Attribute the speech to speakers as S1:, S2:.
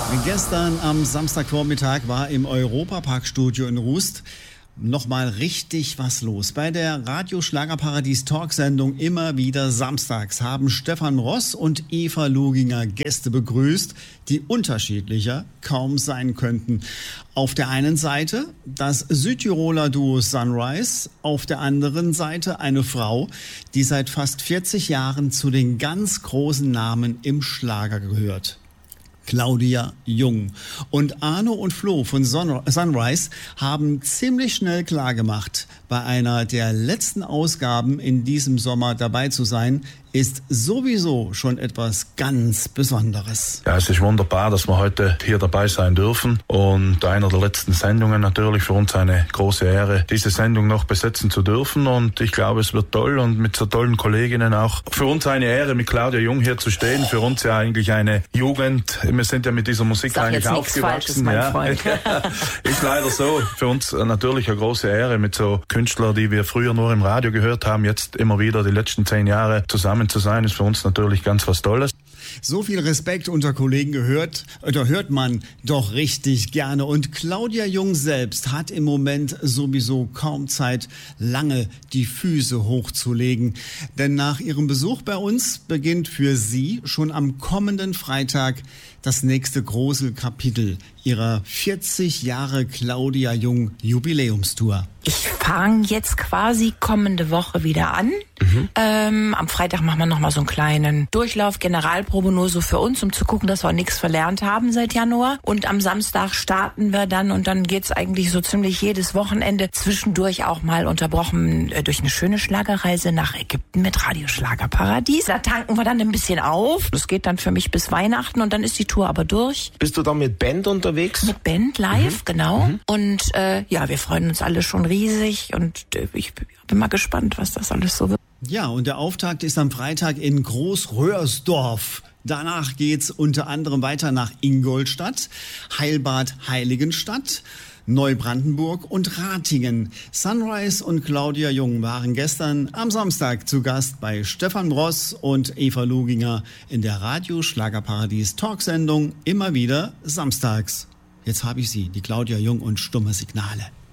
S1: Gestern am Samstagvormittag war im Europapark-Studio in Rust nochmal richtig was los. Bei der Radio-Schlagerparadies-Talksendung immer wieder samstags haben Stefan Ross und Eva Luginger Gäste begrüßt, die unterschiedlicher kaum sein könnten. Auf der einen Seite das Südtiroler Duo Sunrise, auf der anderen Seite eine Frau, die seit fast 40 Jahren zu den ganz großen Namen im Schlager gehört. Claudia Jung. Und Arno und Flo von Sunrise haben ziemlich schnell klargemacht, bei einer der letzten Ausgaben in diesem Sommer dabei zu sein, ist sowieso schon etwas ganz Besonderes.
S2: Ja, es ist wunderbar, dass wir heute hier dabei sein dürfen und einer der letzten Sendungen natürlich für uns eine große Ehre, diese Sendung noch besetzen zu dürfen und ich glaube, es wird toll und mit so tollen Kolleginnen auch. Für uns eine Ehre, mit Claudia Jung hier zu stehen, für uns ja eigentlich eine Jugend, wir sind ja mit dieser Musik
S3: Sag
S2: eigentlich aufgewachsen.
S3: Falsches, mein Freund.
S2: Ist leider so, für uns natürlich eine große Ehre, mit so Künstlern, die wir früher nur im Radio gehört haben, jetzt immer wieder die letzten 10 Jahre zusammen zu sein, ist für uns natürlich ganz was Tolles.
S1: So viel Respekt unter Kollegen hört man doch richtig gerne. Und Claudia Jung selbst hat im Moment sowieso kaum Zeit, lange die Füße hochzulegen. Denn nach ihrem Besuch bei uns beginnt für sie schon am kommenden Freitag das nächste große Kapitel ihrer 40 Jahre Claudia Jung Jubiläumstour.
S3: Ich fange jetzt quasi kommende Woche wieder an. Am Freitag machen wir nochmal so einen kleinen Durchlauf, Generalprobe nur so für uns, um zu gucken, dass wir nichts verlernt haben seit Januar. Und am Samstag starten wir dann und dann geht's eigentlich so ziemlich jedes Wochenende zwischendurch auch mal unterbrochen durch eine schöne Schlagerreise nach Ägypten mit Radio Schlagerparadies. Da tanken wir dann ein bisschen auf. Das geht dann für mich bis Weihnachten und dann ist die Tour aber durch.
S4: Bist du dann mit Band unterwegs?
S3: Mit Band live, genau. Und ja, wir freuen uns alle schon riesig und ich bin mal gespannt, was das alles so wird.
S1: Ja, und der Auftakt ist am Freitag in Großröhrsdorf. Danach geht's unter anderem weiter nach Ingolstadt, Heilbad Heiligenstadt, Neubrandenburg und Ratingen. Sunrise und Claudia Jung waren gestern am Samstag zu Gast bei Stefan Ross und Eva Luginger in der Radio Schlagerparadies Talksendung immer wieder samstags. Jetzt habe ich sie, die Claudia Jung und Stumme Signale.